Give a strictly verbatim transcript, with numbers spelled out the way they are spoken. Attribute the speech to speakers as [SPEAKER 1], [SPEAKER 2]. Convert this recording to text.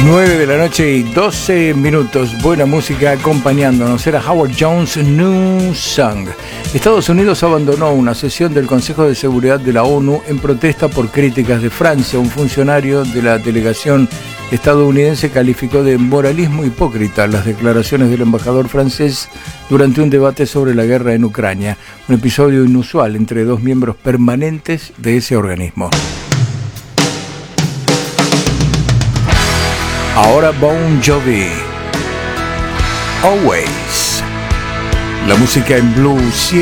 [SPEAKER 1] nueve de la noche y doce minutos. Buena música acompañándonos. Era Howard Jones' New Song. Estados Unidos abandonó una sesión del Consejo de Seguridad de la ONU en protesta por críticas de Francia. Un funcionario de la delegación estadounidense calificó de moralismo hipócrita las declaraciones del embajador francés durante un debate sobre la guerra en Ucrania. Un episodio inusual entre dos miembros permanentes de ese organismo. Ahora Bon Jovi, Always. La música en blues.